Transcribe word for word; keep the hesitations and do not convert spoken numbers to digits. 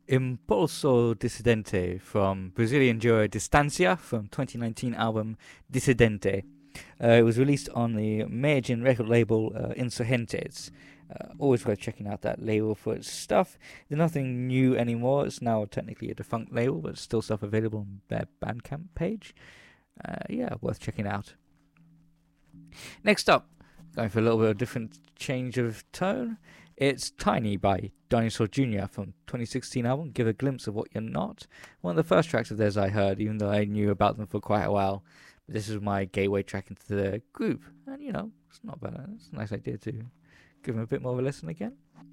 Impulso Dissidente from Brazilian duo Distancia from twenty nineteen album Dissidente. Uh, it was released on the Medellin record label uh, Insurgentes. Uh, always worth checking out that label for its stuff. There's nothing new anymore. It's now technically a defunct label, but still stuff available on their Bandcamp page. Uh, yeah, worth checking out. Next up, going for a little bit of different change of tone. It's Tiny by Dinosaur Junior from twenty sixteen album Give a Glimpse of What You're Not. One of the first tracks of theirs I heard, even though I knew about them for quite a while. But this is my gateway track into the group. And, you know, it's not bad. It's a nice idea to give them a bit more of a listen again.